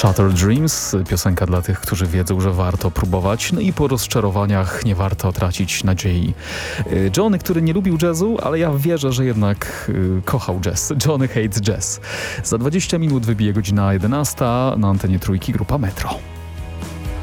Shattered Dreams, piosenka dla tych, którzy wiedzą, że warto próbować, no i po rozczarowaniach nie warto tracić nadziei. Johnny, który nie lubił jazzu, ale ja wierzę, że jednak kochał jazz. Johnny Hates Jazz. Za 20 minut wybije godzina 11 na antenie Trójki, grupa Metro.